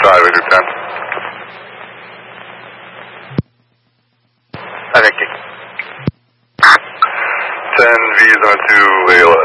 5, Victor 10. Avec 10 V's on 2, Layla.